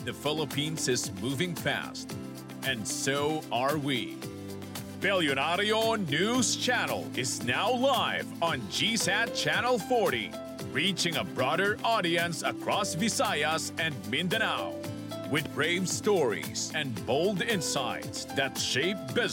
the Philippines is moving fast, and so are we. Bilyonaryo News Channel is now live on GSAT Channel 40, reaching a broader audience across Visayas and Mindanao with brave stories and bold insights that shape business.